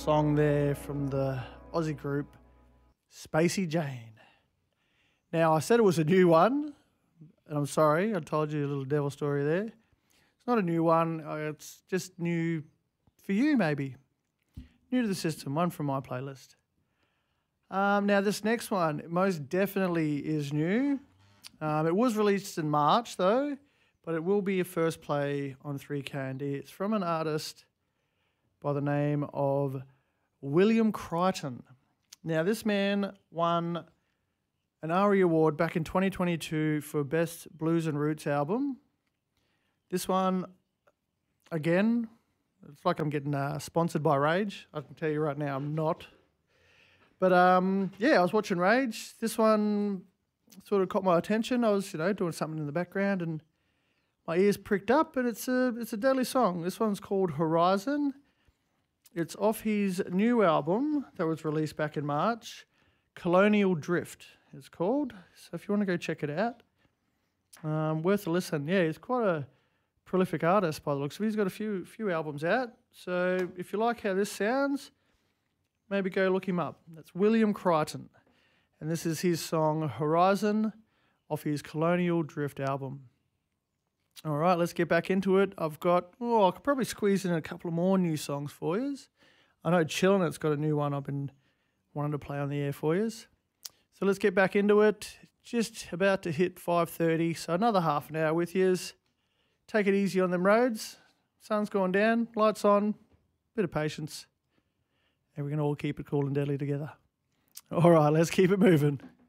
Song there from the Aussie group Spacey Jane. Now, I said it was a new one, and I'm sorry, I told you a little devil story there. It's not a new one, it's just new for you maybe. New to the system, one from my playlist. Now, this next one most definitely is new. It was released in March, though, but it will be a first play on 3KND. It's from an artist by the name of William Crichton. Now, this man won an ARIA Award back in 2022 for Best Blues and Roots Album. This one, again, it's like I'm getting sponsored by Rage. I can tell you right now I'm not. But, yeah, I was watching Rage. This one sort of caught my attention. I was, doing something in the background and my ears pricked up, and it's a deadly song. This one's called Horizon. It's off his new album that was released back in March. Colonial Drift it's called. So if you want to go check it out, worth a listen. Yeah, he's quite a prolific artist by the looks of it. He's got a few albums out. So if you like how this sounds, maybe go look him up. That's William Crichton. And this is his song Horizon off his Colonial Drift album. All right, let's get back into it. I could probably squeeze in a couple of more new songs for you. I know Chillin' It's got a new one I've been wanting to play on the air for you. So let's get back into it. Just about to hit 5:30, so another half an hour with you. Take it easy on them roads. Sun's going down, lights on, bit of patience, and we can all keep it cool and deadly together. All right, let's keep it moving.